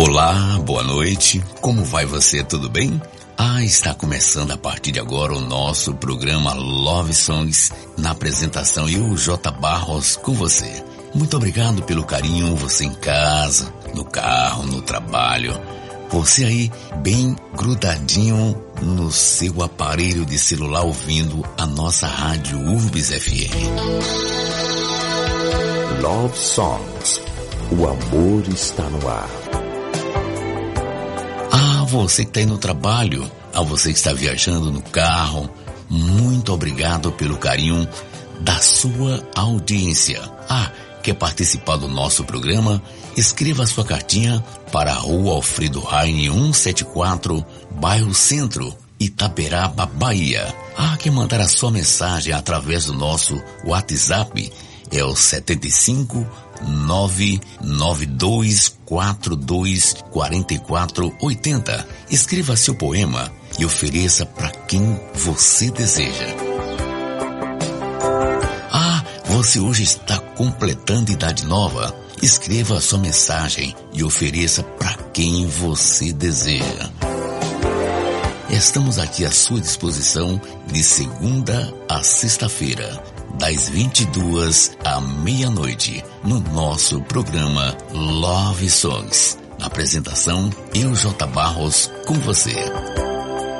Olá, boa noite, como vai você, tudo bem? Está começando a partir de agora o nosso programa Love Songs, na apresentação eu, J. Barros, com você. Muito obrigado pelo carinho, você em casa, no carro, no trabalho, você aí bem grudadinho no seu aparelho de celular ouvindo a nossa rádio Urbis FM. Love Songs, o amor está no ar. Você que está aí no trabalho, a você que está viajando no carro, muito obrigado pelo carinho da sua audiência. Quer participar do nosso programa? Escreva sua cartinha para a Rua Alfredo Raine 174, bairro Centro, Itaberaba, Bahia. Quer mandar a sua mensagem através do nosso WhatsApp? É o 75 992424480. Escreva seu poema e ofereça para quem você deseja. Você hoje está completando idade nova? Escreva a sua mensagem e ofereça para quem você deseja. Estamos aqui à sua disposição de segunda a sexta-feira, das 22 à meia-noite, no nosso programa Love Songs. Na apresentação, eu, J. Barros, com você.